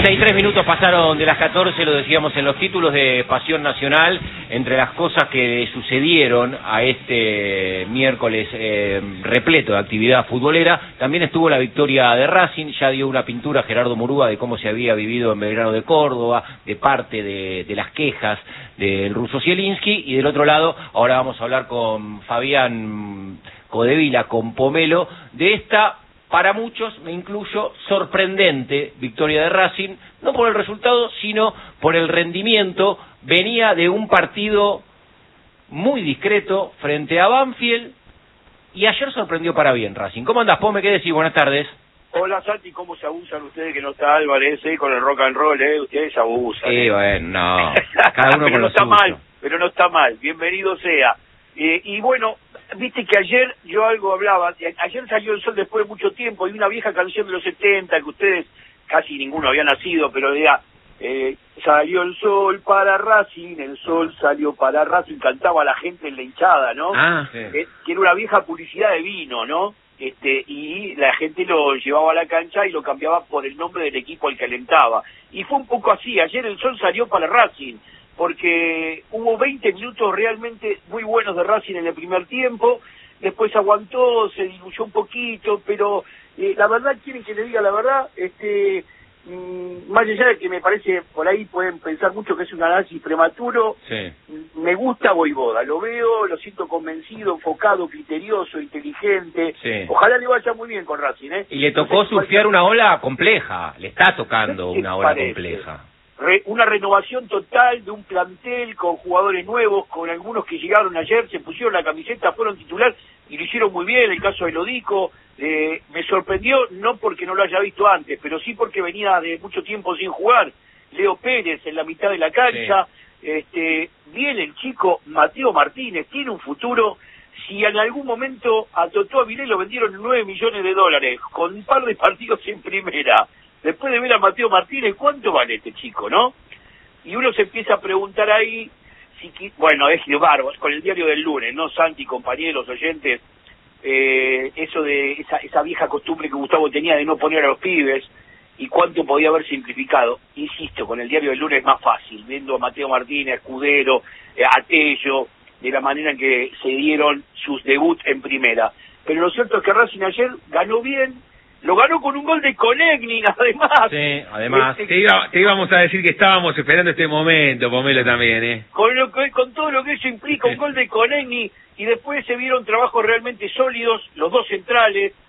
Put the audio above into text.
33 minutos pasaron de las 14, lo decíamos en los títulos de Pasión Nacional. Entre las cosas que sucedieron a este miércoles repleto de actividad futbolera, también estuvo la victoria de Racing. Ya dio una pintura Gerardo Murúa de cómo se había vivido en Belgrano de Córdoba, de parte de las quejas del ruso Zielinski. Y del otro lado, ahora vamos a hablar con Fabián Codevila, con Pomelo, de esta, para muchos, me incluyo, sorprendente victoria de Racing, no por el resultado, sino por el rendimiento. Venía de un partido muy discreto frente a Banfield y ayer sorprendió para bien Racing. ¿Cómo andás, Pome? ¿Qué decís? Buenas tardes. Hola, Santi, ¿cómo se abusan ustedes que no está Álvarez, con el rock and roll, Ustedes se abusan. Bueno, no, cada uno pero con no lo está suyo. mal, pero no está mal, bienvenido sea. Y bueno, viste que ayer yo algo hablaba, ayer salió el sol después de mucho tiempo, y una vieja canción de los 70, que ustedes casi ninguno había nacido, pero decía, salió el sol para Racing, el sol salió para Racing, cantaba la gente en la hinchada, ¿no? Sí. Que era una vieja publicidad de vino, ¿no? Y la gente lo llevaba a la cancha y lo cambiaba por el nombre del equipo al que alentaba. Y fue un poco así, ayer el sol salió para Racing, porque hubo 20 minutos realmente muy buenos de Racing en el primer tiempo, después aguantó, se diluyó un poquito, pero la verdad, quieren que le diga la verdad, más allá de que me parece, por ahí pueden pensar mucho que es un análisis prematuro, Sí. Me gusta Vojvoda, lo veo, lo siento convencido, enfocado, criterioso, inteligente, Sí. Ojalá le vaya muy bien con Racing, Y le tocó surfear una ola compleja, le está tocando ¿Qué una te ola parece? compleja. Una renovación total de un plantel con jugadores nuevos, con algunos que llegaron ayer, se pusieron la camiseta, fueron titular y lo hicieron muy bien. El caso de Lodico me sorprendió, no porque no lo haya visto antes, pero sí porque venía de mucho tiempo sin jugar. Leo Pérez en la mitad de la cancha, viene el chico Mateo Martínez, tiene un futuro. Si en algún momento a Totó Avilés lo vendieron en $9 millones, con un par de partidos en primera, después de ver a Mateo Martínez, ¿cuánto vale este chico, no? Y uno se empieza a preguntar ahí, bueno, es bárbaro, con el diario del lunes, ¿no, Santi, compañeros, oyentes? Eso de esa vieja costumbre que Gustavo tenía de no poner a los pibes, y cuánto podía haber simplificado. Insisto, con el diario del lunes es más fácil, viendo a Mateo Martínez, Escudero, a Tello, de la manera en que se dieron sus debuts en primera. Pero lo cierto es que Racing ayer ganó bien, lo ganó con un gol de Konechny, además. Sí, además. Te íbamos a decir que estábamos esperando este momento, Pomelo, también, Con todo lo que eso implica, un gol de Konechny, y después se vieron trabajos realmente sólidos, los dos centrales,